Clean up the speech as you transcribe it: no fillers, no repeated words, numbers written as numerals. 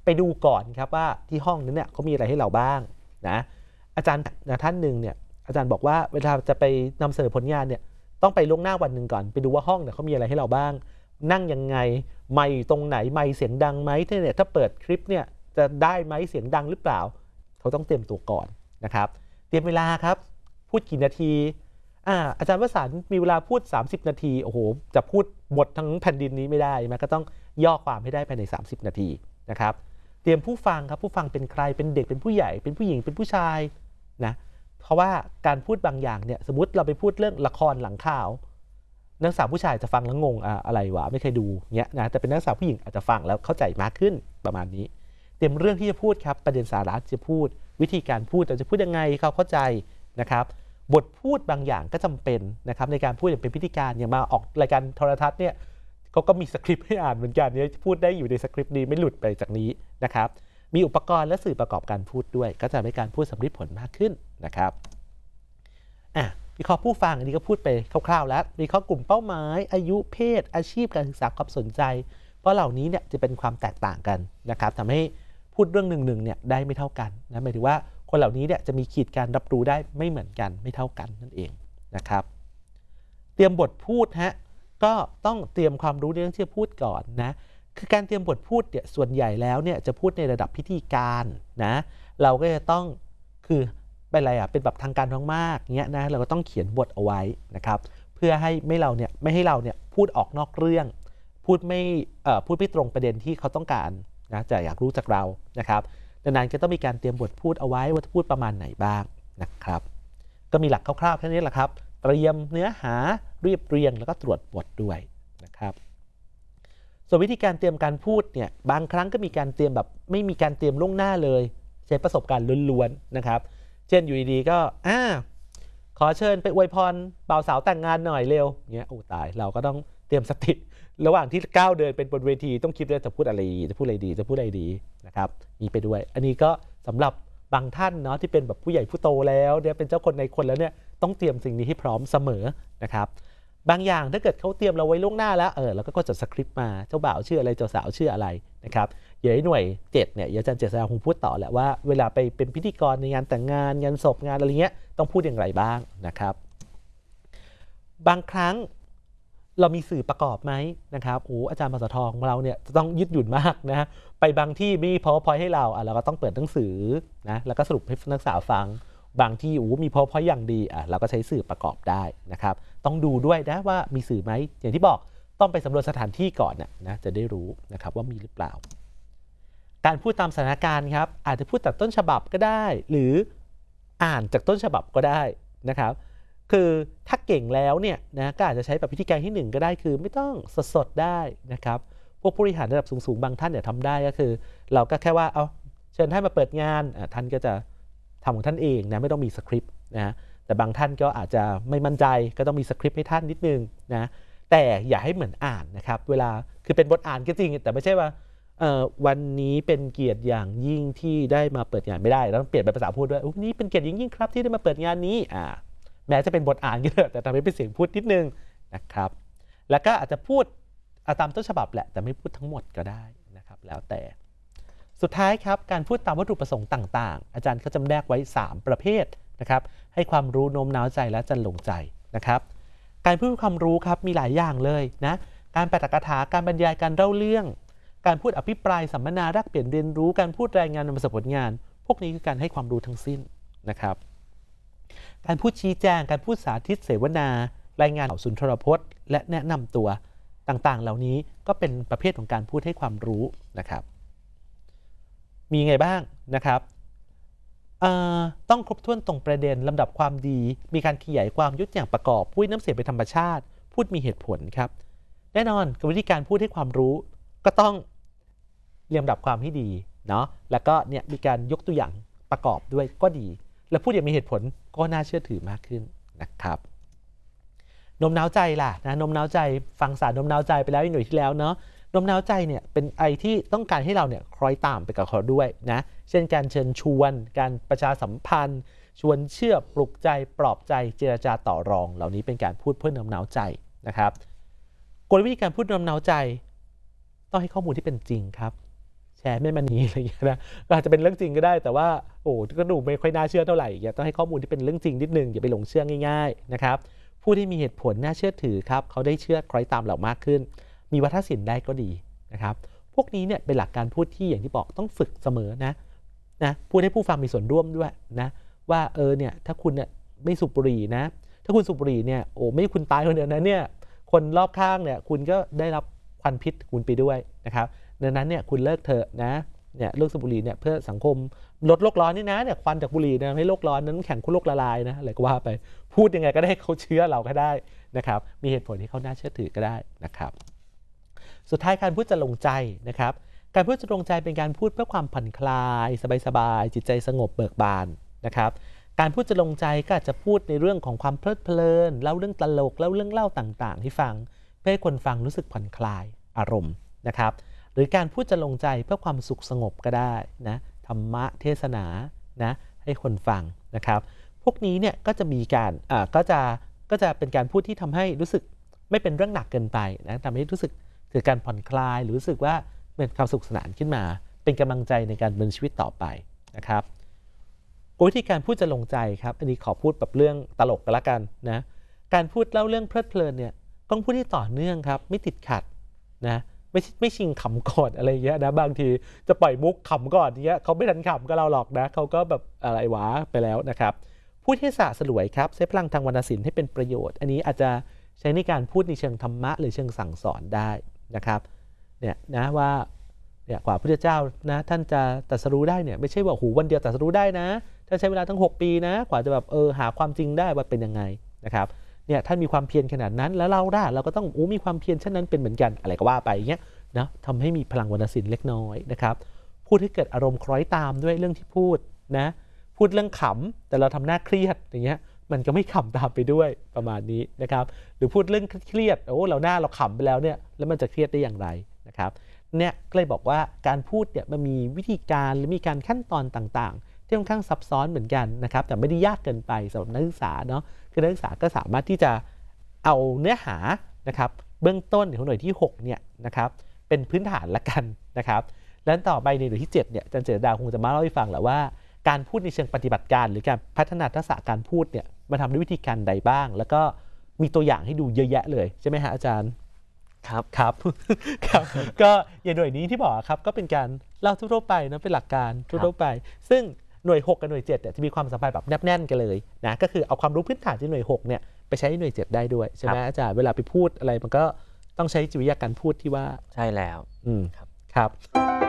ดูก่อนครับว่าที่ห้องนั้นเนี่ยเขามีอะไรให้เราบ้างนะอาจารย์ท่านหนึ่งเนี่ยอาจารย์บอกว่าเวลาจะไปนำเสนอผลงานเนี่ยต้องไปล่วงหน้าวันหนึ่งก่อนไปดูว่าห้องเนี่ยเขามีอะไรให้เราบ้างนั่งยังไงไมค์ตรงไหนไมค์เสียงดังไหมเนี่ยถ้าเปิดคลิปเนี่ยจะได้ไหมเสียงดังหรือเปล่าเขาต้องเตรียมตัวก่อนนะครับเตรียมเวลาครับพูดกี่นาทีอาจารย์วสันต์มีเวลาพูด30นาทีโอ้โหจะพูดหมดทั้งแผ่นดินนี้ไม่ได้มันก็ต้องย่อความให้ได้ภายใน30นาทีนะครับเตรียมผู้ฟังครับผู้ฟังเป็นใครเป็นเด็กเป็นผู้ใหญ่เป็นผู้หญิงเป็นผู้ชายนะเพราะว่าการพูดบางอย่างเนี่ยสมมติเราไปพูดเรื่องละครหลังข่าวนักศึกษาผู้ชายจะฟังแล้วงงอะไรวะไม่เคยดูเงี้ยนะแต่เป็นนักศึกษาผู้หญิงอาจจะฟังแล้วเข้าใจมากขึ้นประมาณนี้เตรียมเรื่องที่จะพูดครับประเด็นสาระจะพูดวิธีการพูดเราจะพูดยังไงเขาเข้าใจนะครับบทพูดบางอย่างก็จำเป็นนะครับในการพูดอย่างเป็นพิธีการอย่างมาออกรายการโทรทัศน์เนี่ยเขาก็มีสคริปต์ให้อ่านเหมือนกันเนี่ยพูดได้อยู่ในสคริปต์นี้ไม่หลุดไปจากนี้นะครับมีอุปกรณ์และสื่อประกอบการพูดด้วยก็จะทำให้การพูดสำเร็จผลมากขึ้นนะครับวิเคราะห์ผู้ฟังอันนี้ก็พูดไปคร่าวๆแล้ววิเคราะห์กลุ่มเป้าหมายอายุเพศอาชีพการศึกษาความสนใจเพราะเหล่านี้เนี่ยจะเป็นความแตกต่างกันนะครับทำให้พูดเรื่องหนึ่งเนี่ยได้ไม่เท่ากันนะหมายถึงว่าคนเหล่านี้เนี่ยจะมีขีดการรับรู้ได้ไม่เหมือนกันไม่เท่ากันนั่นเองนะครับเตรียมบทพูดก็ต้องเตรียมความรู้ในเรื่องที่จะพูดก่อนนะคือการเตรียมบทพูดเนี่ยส่วนใหญ่แล้วเนี่ยจะพูดในระดับพิธีการนะเราก็จะต้องคือเป็นอะไรเป็นแบบทางการมากๆเงี้ยนะเราก็ต้องเขียนบทเอาไว้นะครับเพื่อให้ไม่ให้เราเนี่ยพูดออกนอกเรื่องพูดไม่ตรงประเด็นที่เขาต้องการนะจะอยากรู้จากเรานะครับดังนั้นก็ต้องมีการเตรียมบทพูดเอาไว้ว่าจะพูดประมาณไหนบ้างนะครับก็มีหลักคร่าวๆแค่นี้แหละครับเตรียมเนื้อหาเรียบเรียงแล้วก็ตรวจบทด้วยนะครับส่วนวิธีการเตรียมการพูดเนี่ยบางครั้งก็มีการเตรียมแบบไม่มีการเตรียมล่วงหน้าเลยใช้ประสบการณ์ล้วนๆนะครับเช่นอยู่ดีๆก็ขอเชิญไปอวยพรบ่าวสาวแต่งงานหน่อยเร็วเงี้ยโอ้ตายเราก็ต้องเตรียมสติระหว่างที่ก้าวเดินเป็นบนเวทีต้องคิดว่าจะพูดอะไรจะพูดอะไรดีนะครับมีไปด้วยอันนี้ก็สำหรับบางท่านเนาะที่เป็นแบบผู้ใหญ่ผู้โตแล้วเนี่ยเป็นเจ้าคนในคนแล้วเนี่ยต้องเตรียมสิ่งนี้ให้พร้อมเสมอนะครับบางอย่างถ้าเกิดเขาเตรียมเราไว้ล่วงหน้าแล้วเราก็จดสคริปต์มาเจ้าบ่าวชื่ออะไรเจ้าสาวชื่ออะไรนะครับเดี๋ยวหน่วย7เนี่ยอาจารย์เจษฎาคงพูดต่อแหละว่าเวลาไปเป็นพิธีกรในงานแต่งงานงานศพงานอะไรเงี้ยต้องพูดอย่างไรบ้างนะครับบางครั้งเรามีสื่อประกอบไหมนะครับอาจารย์ภาษาทองของเราเนี่ยจะต้องยืดหยุ่นมากนะไปบางที่มี PowerPoint ให้เราเราก็ต้องเปิดหนังสือนะแล้วก็สรุปให้นักศึกษาฟังบางที่มี PowerPoint อย่างดีเราก็ใช้สื่อประกอบได้นะครับต้องดูด้วยนะว่ามีสื่อไหมอย่างที่บอกต้องไปสำรวจสถานที่ก่อนนะจะได้รู้นะครับว่ามีหรือเปล่าการพูดตามสถานการณ์ครับอาจจะพูดจากต้นฉบับก็ได้หรืออ่านจากต้นฉบับก็ได้นะครับคือถ้าเก่งแล้วเนี่ยนะก็อาจจะใช้แบบพิธีการที่1ก็ได้คือไม่ต้องสดๆได้นะครับพวกผู้บริหารระดับสูงๆบางท่านเนี่ยทำได้ก็คือเราก็แค่ว่าเชิญท่านมาเปิดงานท่านก็จะทำของท่านเองนะไม่ต้องมีสคริปต์นะแต่บางท่านก็อาจจะไม่มั่นใจก็ต้องมีสคริปต์ให้ท่านนิดนึงนะแต่อย่าให้เหมือนอ่านนะครับเวลาคือเป็นบทอ่านก็จริงแต่ไม่ใช่ว่าวันนี้เป็นเกียรติอย่างยิ่งที่ได้มาเปิดงานไม่ได้ต้องเปลี่ยนเป็นภาษาพูดด้วยนี่เป็นเกียรติยิ่งครับที่ได้มาเปิดงานนี้แม้จะเป็นบทอ่านก็เถอะแต่ทำให้เป็นเสียงพูดนิดนึงนะครับแล้วก็อาจจะพูดตามต้นฉบับแหละแต่ไม่พูดทั้งหมดก็ได้นะครับแล้วแต่สุดท้ายครับการพูดตามวัตถุประสงค์ต่างๆอาจารย์เขาจำแนกไว้3ประเภทนะครับให้ความรู้โน้มน้าวใจและจันหลงใจนะครับการพูดความรู้ครับมีหลายอย่างเลยนะการปาฐกถาการบรรยายการเล่าเรื่องการพูดอภิปรายสัมมนาแลกเปลี่ยนเรียนรู้การพูดรายงานนำเสนอผลงานพวกนี้คือการให้ความรู้ทั้งสิ้นนะครับการพูดชี้แจงการพูดสาธิตเสวนารายงานข่าวสุนทรพจน์และแนะนำตัวต่างๆเหล่านี้ก็เป็นประเภทของการพูดให้ความรู้นะครับมีไงบ้างนะครับต้องครบถ้วนตรงประเด็นลำดับความดีมีการขยายความยกอย่างประกอบพูดน้ำเสียงเป็นธรรมชาติพูดมีเหตุผลครับแน่นอนวิธีการพูดให้ความรู้ก็ต้องเรียงลำดับความให้ดีเนาะแล้วก็เนี่ยมีการยกตัวอย่างประกอบด้วยก็ดีและพูดอย่างมีเหตุผลก็น่าเชื่อถือมากขึ้นนะครับโน้มน้าวใจล่ะนะโน้มน้าวใจฟังสารโน้มน้าวใจไปแล้วหน่วยที่แล้วเนาะโน้มน้าวใจเนี่ยเป็นไอที่ต้องการให้เราเนี่ยคล้อยตามไปกับเขาด้วยนะเช่นการเชิญชวนการประชาสัมพันธ์ชวนเชื่อปลุกใจปลอบใจเจรจาต่อรองเหล่านี้เป็นการพูดเพื่อโน้มน้าวใจนะครับกลวิธีการพูดโน้มน้าวใจต้องให้ข้อมูลที่เป็นจริงครับแชร์แม่มณีอะไรอย่างเงี้ยนะก็อาจจะเป็นเรื่องจริงก็ได้แต่ว่าโอ้ก็ดูไม่ค่อยน่าเชื่อเท่าไหร่ต้องให้ข้อมูลที่เป็นเรื่องจริงนิดนึงอย่าไปหลงเชื่อง่ายๆนะครับผู้ที่มีเหตุผลน่าเชื่อถือครับเขาได้เชื่อคล้อยตามเรามากขึ้นมีวัฒนศิลป์ได้ก็ดีนะครับพวกนี้เนี่ยเป็นหลักการพูดที่อย่างที่บอกต้องฝึกเสมอนะพูดให้ผู้ฟังมีส่วนร่วมด้วยนะว่าเนี่ยถ้าคุณเนี่ยไม่สูบบุหรี่นะถ้าคุณสูบบุหรี่เนี่ยโอ้ไม่คุณตายคนเดียวนะเนี่ยคนรอบข้างเนี่ยคุณก็ได้รับควันพิษคุณไปด้วยนะครับดังนั้นเนี่ยคุณเลิกเถอะนะเนี่ยเลิกสูบบุหรี่เนี่ยเพื่อสังคมลดโลกร้อนนี่นะเนี่ยควันจากบุหรี่เนี่ยให้โลกร้อนนั้นน้ำแข็งคุณโลกละลายนะอะไรก็ว่าไปพูดยังไงก็ได้ให้เขาเชื่อเราก็ได้นะครับมีเหตุผลที่เขาน่าเชื่อถือก็ได้นะครับสุดท้ายการพูดจะลงใจนะครับการพูดจะลงใจเป็นการพูดเพื่อความผ่อนคลายสบายๆจิตใจสงบเบิกบานนะครับการพูดจะลงใจก็อาจจะพูดในเรื่องของความเพลิดเพลินเล่าเรื่องตลกเล่าเรื่องเล่าต่างๆให้ฟังเพื่อให้คนฟังรู้สึกผ่อนคลายอารมณ์นะครับหรือการพูดจะลงใจเพื่อความสุขสงบก็ได้นะธรรมะเทศนานะให้คนฟังนะครับพวกนี้เนี่ยก็จะมีการก็จะเป็นการพูดที่ทำให้รู้สึกไม่เป็นเรื่องหนักเกินไปนะทำให้รู้สึกเกิดการผ่อนคลายหรือรู้สึกว่าเป็นความสุขสนานขึ้นมาเป็นกำลังใจในการดำเนินชีวิตต่อไปนะครับวิธีการพูดจะลงใจครับอันนี้ขอพูดแบบเรื่องตลกกันละกันนะการพูดเล่าเรื่องเพลิดเพลินเนี่ยต้องพูดที่ต่อเนื่องครับไม่ติดขัดนะไม่ชิงขำก่อนอะไรเงี้ยนะบางทีจะปล่อยมุกขำก่อนเงี้ยเขาไม่ทันขำก็เราหรอกนะเขาก็แบบอะไรวะไปแล้วนะครับพูดให้สะสลวยครับใช้พลังทางวรรณศิลป์ให้เป็นประโยชน์อันนี้อาจจะใช้ในการพูดในเชิงธรรมะหรือเชิงสั่งสอนได้นะครับเนี่ยนะว่าเนี่ยกว่าพระพุทธเจ้านะท่านจะตรัสรู้ได้เนี่ยไม่ใช่ว่าหูวันเดียวตรัสรู้ได้นะท่านใช้เวลาทั้ง6 ปีนะกว่าจะแบบหาความจริงได้ว่าเป็นยังไงนะครับเนี่ยท่านมีความเพียรขนาดนั้นแล้วเราก็ต้องมีความเพียรเช่นนั้นเป็นเหมือนกันอะไรก็ว่าไปอย่างเงี้ยนะทำให้มีพลังวรรณศิลป์เล็กน้อยนะครับพูดให้เกิดอารมณ์คล้อยตามด้วยเรื่องที่พูดนะพูดเรื่องขำแต่เราทำหน้าเครียดอย่างเงี้ยมันก็ไม่ขำตามไปด้วยประมาณนี้นะครับหรือพูดเรื่องเครียดเราขำไปแล้วเนี่ยแล้วมันจะเครียดได้อย่างไรนะครับเนี่ยก็เลยบอกว่าการพูดเนี่ยมันมีวิธีการหรือมีการขั้นตอนต่างๆที่ค่อนข้างซับซ้อนเหมือนกันนะครับแต่ไม่ได้ยากเกินไปสำหรับนักศึกษาเนาะคือนักศึกษาก็สามารถที่จะเอาเนื้อหานะครับเบื้องต้นของหน่วยที่6เนี่ยนะครับเป็นพื้นฐานละกันนะครับแล้วต่อไปในหน่วยที่7เนี่ยอาจารย์เจษฎาคงจะมาเล่าให้ฟังแหละว่าการพูดในเชิงปฏิบัติการหรือการพัฒนาทักษะการพูดเนี่ยมาทำด้วยวิธีการใดบ้างแล้วก็มีตัวอย่างให้ดูเยอะแยะเลยใช่ไหมฮะอาจารย์ครับครับ ก็อย่างหน่วยนี้ที่บอกครับก็เป็นการเล่าทั่วไปนะเป็นหลักการทั่วไปซึ่งหน่วย6กับหน่วย7เนี่ยจะมีความสัมพันธ์แบบแนบแน่นกันเลยนะก็คือเอาความรู้พื้นฐานที่หน่วย6เนี่ยไปใช้หน่วย7ได้ด้วยใช่ไหมอาจารย์เวลาไปพูดอะไรมันก็ต้องใช้จิตวิทยาการพูดที่ว่าใช่แล้วครับ